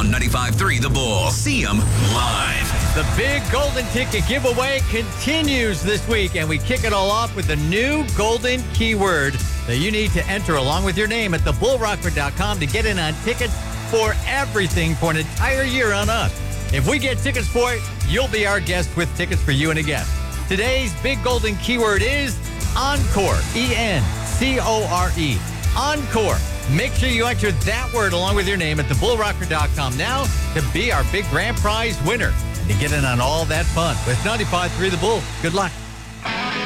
on 95.3 The Bull. See them live. The big golden ticket giveaway continues this week, and we kick it all off with the new golden keyword that you need to enter along with your name at thebullrockford.com to get in on tickets for everything for an entire year on us. If we get tickets for it, you'll be our guest with tickets for you and a guest. Today's big golden keyword is Encore, E-N-C-O-R-E, Encore. Make sure you enter that word along with your name at thebullrocker.com now to be our big grand prize winner and to get in on all that fun with 95.3 The Bull. Good luck.